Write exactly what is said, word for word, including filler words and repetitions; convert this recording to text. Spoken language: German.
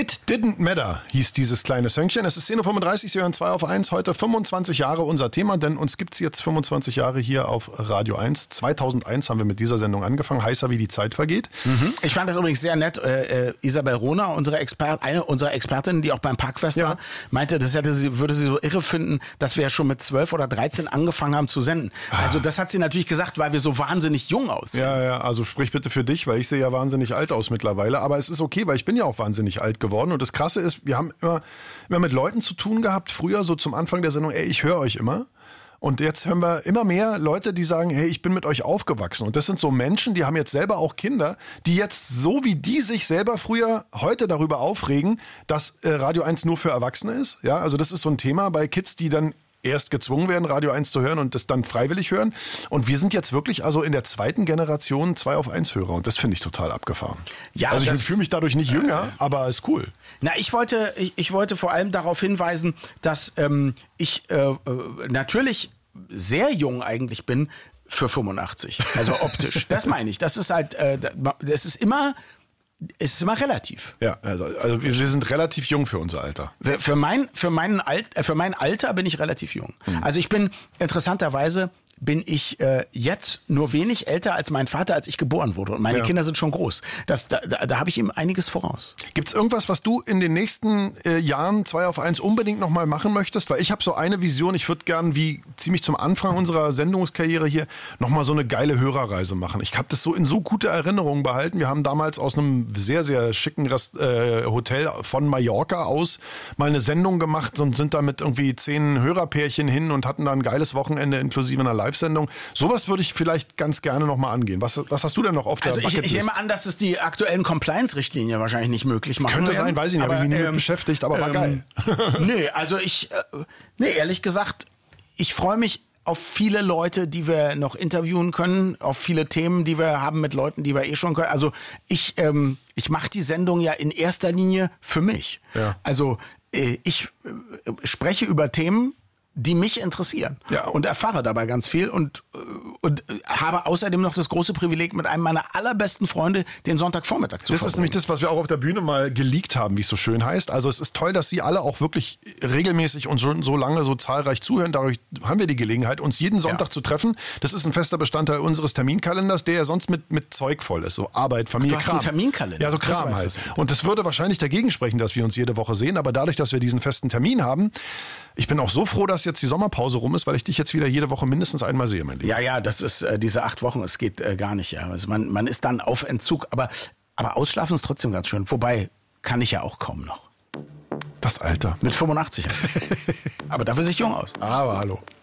It Didn't Matter hieß dieses kleine Söngchen. Es ist zehn Uhr fünfunddreißig, Sie hören zwei auf eins. Heute fünfundzwanzig Jahre unser Thema, denn uns gibt es jetzt fünfundzwanzig Jahre hier auf Radio eins. zweitausendeins haben wir mit dieser Sendung angefangen, heißer wie die Zeit vergeht. Mhm. Ich fand das übrigens sehr nett. Äh, Isabel Rohner, unsere Expert, eine unserer Expertinnen, die auch beim Parkfest Ja. war, meinte, das hätte sie, würde sie so irre finden, dass wir ja schon mit zwölf oder dreizehn angefangen haben zu senden. Also das hat sie natürlich gesagt, weil wir so wahnsinnig jung aussehen. Ja, ja, also sprich bitte für dich, weil ich sehe ja wahnsinnig alt aus mittlerweile. Aber es ist okay, weil ich bin ja auch wahnsinnig alt geworden. Und das Krasse ist, wir haben immer, immer mit Leuten zu tun gehabt, früher so zum Anfang der Sendung, ey, ich höre euch immer. Und jetzt hören wir immer mehr Leute, die sagen, hey, ich bin mit euch aufgewachsen. Und das sind so Menschen, die haben jetzt selber auch Kinder, die jetzt so wie die sich selber früher heute darüber aufregen, dass äh, Radio eins nur für Erwachsene ist. Ja, also das ist so ein Thema bei Kids, die dann erst gezwungen werden, Radio eins zu hören und das dann freiwillig hören. Und wir sind jetzt wirklich also in der zweiten Generation zwei auf eins Hörer. Und das finde ich total abgefahren. Ja, also ich das- fühle mich dadurch nicht jünger, aber ist cool. Na, ich wollte, ich, ich wollte vor allem darauf hinweisen, dass ähm, ich äh, äh, natürlich sehr jung eigentlich bin für fünfundachtzig. Also optisch. Das meine ich. Das ist halt, äh, das ist immer, es ist immer relativ. Ja, also, also wir, wir sind relativ jung für unser Alter. Für, für mein, für meinen Alt, äh, für mein Alter bin ich relativ jung. Also ich bin interessanterweise bin ich äh, jetzt nur wenig älter als mein Vater, als ich geboren wurde. Und meine Ja. Kinder sind schon groß. Das, da da, da habe ich ihm einiges voraus. Gibt's irgendwas, was du in den nächsten äh, Jahren zwei auf eins unbedingt nochmal machen möchtest? Weil ich habe so eine Vision, ich würde gern wie ziemlich zum Anfang unserer Sendungskarriere hier nochmal so eine geile Hörerreise machen. Ich habe das so in so gute Erinnerungen behalten. Wir haben damals aus einem sehr, sehr schicken Rest, äh, Hotel von Mallorca aus mal eine Sendung gemacht und sind da mit irgendwie zehn Hörerpärchen hin und hatten da ein geiles Wochenende inklusive einer Live-Sendung. Sowas würde ich vielleicht ganz gerne nochmal angehen. Was, was hast du denn noch auf der Also ich, Bucketlist? ich nehme an, dass es die aktuellen Compliance-Richtlinien wahrscheinlich nicht möglich machen. Könnte werden. sein, weiß ich nicht, habe ich mich nie mit ähm, beschäftigt, aber war geil. Nee, also ich, äh, nee, ehrlich gesagt, ich freue mich auf viele Leute, die wir noch interviewen können, auf viele Themen, die wir haben mit Leuten, die wir eh schon können. Also ich, ähm, ich mache die Sendung ja in erster Linie für mich. Ja. Also äh, ich äh, spreche über Themen, die mich interessieren Ja. und erfahre dabei ganz viel und, äh, und äh, habe außerdem noch das große Privileg, mit einem meiner allerbesten Freunde den Sonntagvormittag zu Das verbringen. ist nämlich das, was wir auch auf der Bühne mal geleakt haben, wie es so schön heißt. Also es ist toll, dass Sie alle auch wirklich regelmäßig und schon so lange so zahlreich zuhören. Dadurch haben wir die Gelegenheit, uns jeden Sonntag Ja. zu treffen. Das ist ein fester Bestandteil unseres Terminkalenders, der ja sonst mit, mit Zeug voll ist. So Arbeit, Familie, Ach, du hast Kram. einen Terminkalender? Ja, so Das ist Kram aber halt. interessant. Und das würde wahrscheinlich dagegen sprechen, dass wir uns jede Woche sehen. Aber dadurch, dass wir diesen festen Termin haben, ich bin auch so froh, dass jetzt die Sommerpause rum ist, weil ich dich jetzt wieder jede Woche mindestens einmal sehe, mein Lieber. Ja, ja, das ist äh, diese acht Wochen, es geht äh, gar nicht. Ja. Also man, man ist dann auf Entzug, aber, aber ausschlafen ist trotzdem ganz schön. Wobei, kann ich ja auch kaum noch. Das Alter. Mit fünfundachtzig. Aber dafür sehe ich jung aus. Aber hallo.